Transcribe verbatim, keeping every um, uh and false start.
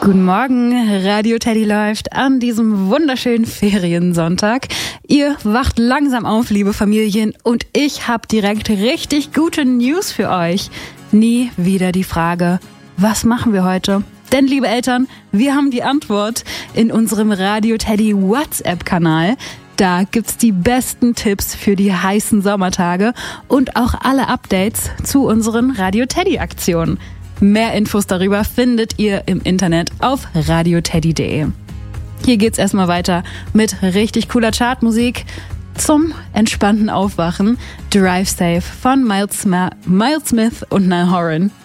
Guten Morgen, Radio Teddy läuft an diesem wunderschönen Feriensonntag. Ihr wacht langsam auf, liebe Familien, und ich habe direkt richtig gute News für euch. Nie wieder die Frage, was machen wir heute? Denn, liebe Eltern, wir haben die Antwort in unserem Radio Teddy WhatsApp-Kanal. Da gibt's die besten Tipps für die heißen Sommertage und auch alle Updates zu unseren Radio Teddy-Aktionen. Mehr Infos darüber findet ihr im Internet auf radioteddy punkt de. Hier geht's erstmal weiter mit richtig cooler Chartmusik zum entspannten Aufwachen. Drive Safe von Miles, Sma- Miles Smith und Niall Horan.